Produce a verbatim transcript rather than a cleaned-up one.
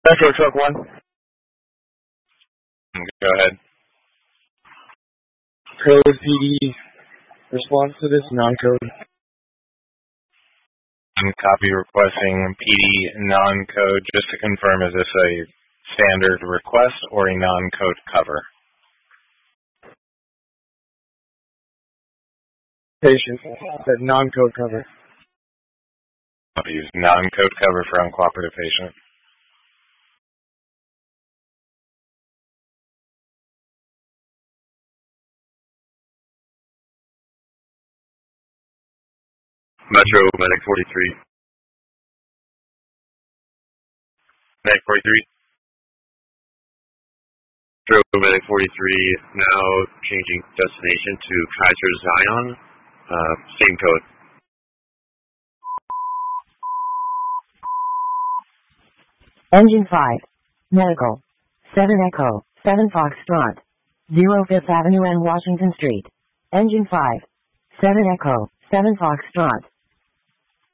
Metro Truck one. Go ahead. Code P D. Response to this non-code. Copy requesting P D non-code. Just to confirm, is this a standard request or a non-code cover? Patient. That non-code cover. I'll use non-code cover for uncooperative patient. Metro Medic forty-three. Medic forty-three. Metro Medic forty-three, now changing destination to Kaiser Zion. Uh, same code. Engine five. Medical. seven Echo, seven Foxtrot. zero Fifth Avenue and Washington Street. Engine five. seven Echo, seven Foxtrot.